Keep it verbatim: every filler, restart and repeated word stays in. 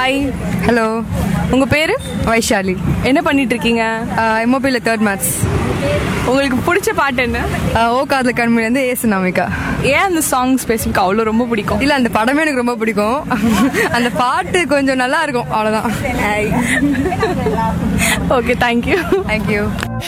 Hi. Hello. உங்கள் பேர்? வைஷாலி. என்ன பண்ணிட்டு இருக்கீங்க? எம்ஓபியில் தேர்ட் மேத்ஸ். உங்களுக்கு பிடிச்ச பாட்டு என்ன? ஓ காதல கண்மையிலேருந்து ஏசு நாமிகா. ஏன் அந்த சாங் ஸ்பெசிஃபிக்காக அவ்வளோ ரொம்ப பிடிக்கும்? இல்லை, அந்த படமே எனக்கு ரொம்ப பிடிக்கும். அந்த பாட்டு கொஞ்சம் நல்லா இருக்கும், அவ்வளோதான். Okay, thank you. தேங்க்யூ.